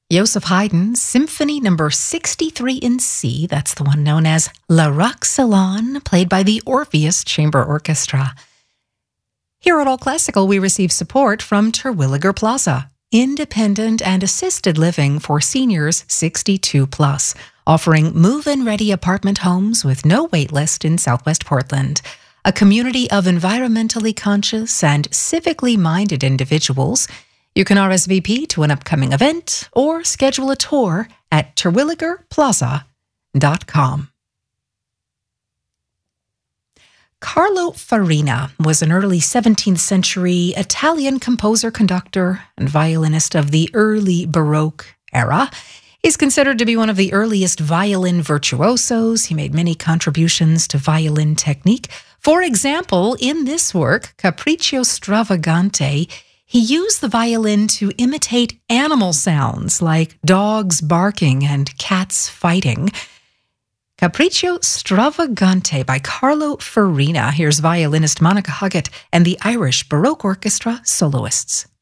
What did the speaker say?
Joseph Haydn's Symphony No. 63 in C, that's the one known as La Roxelane, played by the Orpheus Chamber Orchestra. Here at All Classical, we receive support from Terwilliger Plaza, independent and assisted living for seniors 62 plus, offering move-in ready apartment homes with no wait list in Southwest Portland. A community of environmentally conscious and civically minded individuals. You can RSVP to an upcoming event or schedule a tour at terwilligerplaza.com. Carlo Farina was an early 17th century Italian composer, conductor, and violinist of the early Baroque era. He's considered to be one of the earliest violin virtuosos. He made many contributions to violin technique. For example, in this work, Capriccio Stravagante, he used the violin to imitate animal sounds like dogs barking and cats fighting. Capriccio Stravagante by Carlo Farina. Here's violinist Monica Huggett and the Irish Baroque Orchestra soloists.